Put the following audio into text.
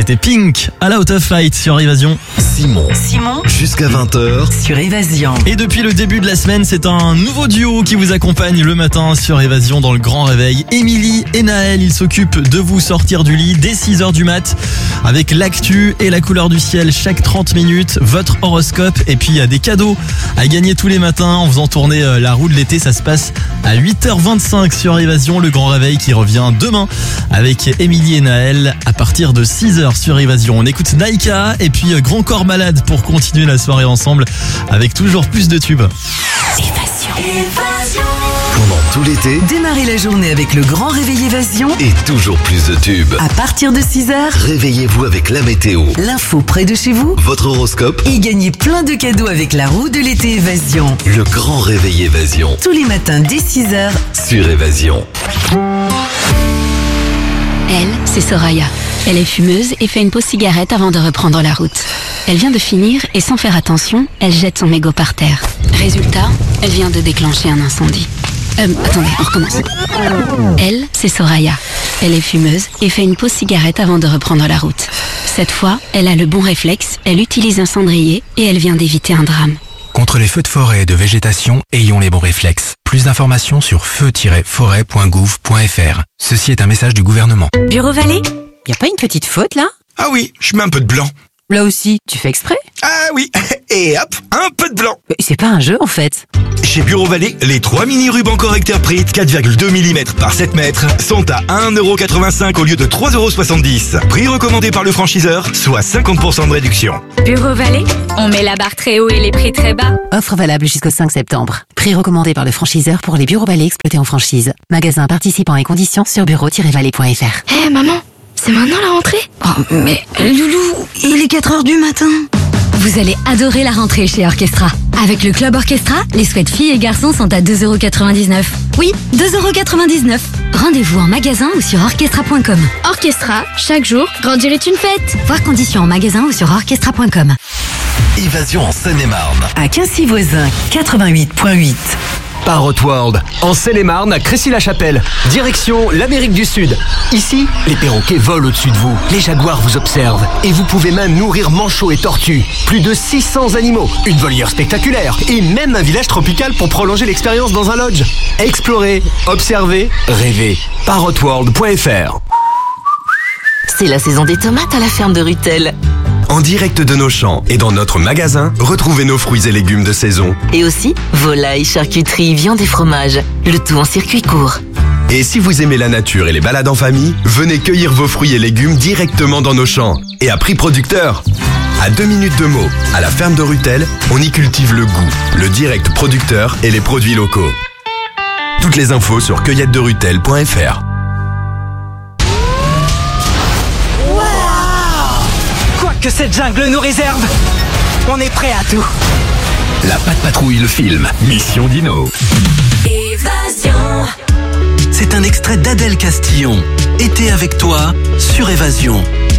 c'était Pink à la Out of Flight sur Évasion. Simon. Jusqu'à 20h. Sur Évasion. Et depuis le début de la semaine, c'est un nouveau duo qui vous accompagne le matin sur Évasion dans le Grand Réveil. Émilie et Naël, ils s'occupent de vous sortir du lit dès 6h du mat avec l'actu et la couleur du ciel chaque 30 minutes, votre horoscope et puis il y a des cadeaux à gagner tous les matins en faisant tourner la roue de l'été. Ça se passe à 8h25 sur Évasion, le Grand Réveil qui revient demain avec Émilie et Naël à partir de 6h sur Évasion. On écoute Naïka et puis Grand Corps Malade pour continuer la soirée ensemble avec toujours plus de tubes. Évasion. Pendant tout l'été. Démarrez la journée avec le Grand Réveil Évasion. Et toujours plus de tubes. À partir de 6h, Réveillez-vous avec la météo. l'info près de chez vous. Votre horoscope. Et gagnez plein de cadeaux avec la roue de l'été Évasion. Le Grand Réveil Évasion. Tous les matins dès 6h. Sur Évasion. Elle, c'est Soraya. Elle est fumeuse et fait une pause cigarette avant de reprendre la route. Elle vient de finir et sans faire attention, elle jette son mégot par terre. Résultat, elle vient de déclencher un incendie. Attendez, on recommence. Elle, c'est Soraya. Elle est fumeuse et fait une pause cigarette avant de reprendre la route. Cette fois, elle a le bon réflexe, elle utilise un cendrier et elle vient d'éviter un drame. Contre les feux de forêt et de végétation, ayons les bons réflexes. Plus d'informations sur feu-forêt.gouv.fr. Ceci est un message du gouvernement. Bureau Vallée, y a pas une petite faute là? Ah oui, je mets un peu de blanc. Là aussi, tu fais exprès? Ah oui, et hop, un peu de blanc. Mais c'est pas un jeu en fait. Chez Bureau Vallée, les 3 mini rubans correcteurs Pritt 4,2 mm par 7 mètres sont à 1,85€ au lieu de 3,70€. Prix recommandé par le franchiseur, soit 50% de réduction. Bureau Vallée, on met la barre très haut et les prix très bas. Offre valable jusqu'au 5 septembre. Prix recommandé par le franchiseur pour les bureaux Vallée exploités en franchise. Magasin participant et conditions sur bureau-vallée.fr. Hé maman, c'est maintenant la rentrée? Oh, mais Loulou, il est 4h du matin. Vous allez adorer la rentrée chez Orchestra. Avec le Club Orchestra, les sweats filles et garçons sont à 2,99€. Oui, 2,99€. Rendez-vous en magasin ou sur orchestra.com. Orchestra, chaque jour, grandir est une fête. Voir conditions en magasin ou sur orchestra.com. Évasion en Seine-et-Marne. À Quincy-Voisin, 88.8. Parrot World, en Seine-et-Marne, à Crécy-la-Chapelle. Direction l'Amérique du Sud. Ici, les perroquets volent au-dessus de vous. Les jaguars vous observent. Et vous pouvez même nourrir manchots et tortues. Plus de 600 animaux, une volière spectaculaire et même un village tropical pour prolonger l'expérience dans un lodge. Explorez, observez, rêvez. parrotworld.fr. C'est la saison des tomates à la ferme de Ruttel. En direct de nos champs et dans notre magasin, retrouvez nos fruits et légumes de saison. Et aussi, volailles, charcuterie, viande et fromage. Le tout en circuit court. Et si vous aimez la nature et les balades en famille, venez cueillir vos fruits et légumes directement dans nos champs. Et à prix producteur. À 2 minutes de Meaux, à la ferme de Ruttel, on y cultive le goût, le direct producteur et les produits locaux. Toutes les infos sur cueillettederuttel.fr. Que cette jungle nous réserve. On est prêt à tout. La Patte Patrouille, le film. Mission Dino. Évasion. C'est un extrait d'Adèle Castillon. Été avec toi sur Évasion.